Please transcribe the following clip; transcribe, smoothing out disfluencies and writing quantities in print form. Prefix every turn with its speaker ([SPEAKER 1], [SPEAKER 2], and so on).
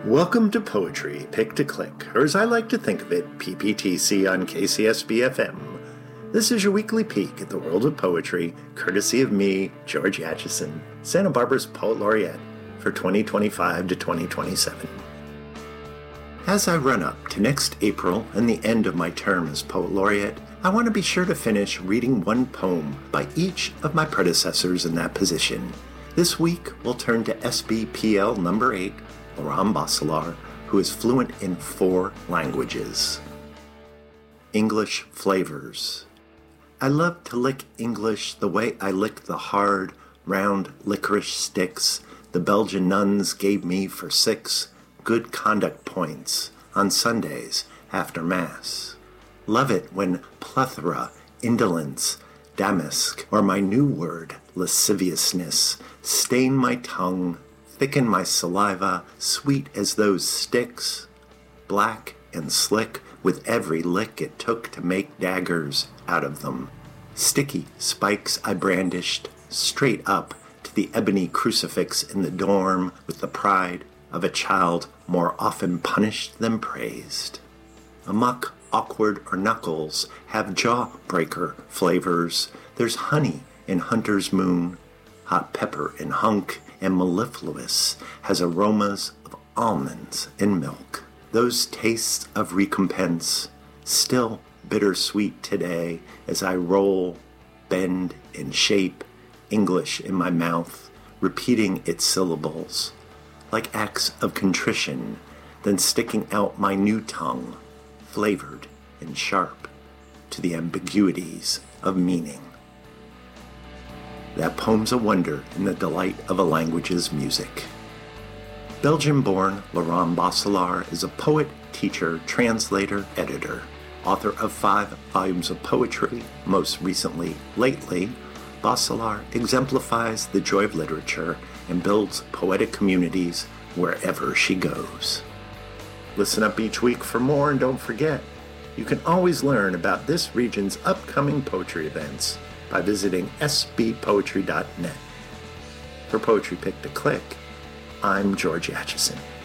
[SPEAKER 1] Welcome to Poetry Pick to Click, or as I like to think of it, PPTC on KCSB-FM. This is your weekly peek at the world of poetry, courtesy of me, George Atchison, Santa Barbara's Poet Laureate for 2025 to 2027. As I run up to next April and the end of my term as Poet Laureate, I want to be sure to finish reading one poem by each of my predecessors in that position. This week, we'll turn to SBPL number 8, Laurent Bosselar, who is fluent in 4 languages. English flavors. I love to lick English the way I lick the hard, round licorice sticks the Belgian nuns gave me for 6 good conduct points on Sundays after Mass. Love it when plethora, indolence, damask, or my new word, lasciviousness, stain my tongue, thicken my saliva, sweet as those sticks, black and slick with every lick it took to make daggers out of them. Sticky spikes I brandished straight up to the ebony crucifix in the dorm with the pride of a child more often punished than praised. Amok, awkward, or knuckles have jawbreaker flavors. There's honey in Hunter's Moon, hot pepper in Hunk, and mellifluous has aromas of almonds and milk. Those tastes of recompense, still bittersweet today as I roll, bend, and shape English in my mouth, repeating its syllables, like acts of contrition, then sticking out my new tongue, flavored and sharp, to the ambiguities of meaning. That poem's a wonder in the delight of a language's music. Belgian-born Laurent Bosselar is a poet, teacher, translator, editor, author of 5 volumes of poetry. Most recently, Lately, Bosselar exemplifies the joy of literature and builds poetic communities wherever she goes. Listen up each week for more, and don't forget, you can always learn about this region's upcoming poetry events by visiting sbpoetry.net. For Poetry Pick to Click, I'm George Atchison.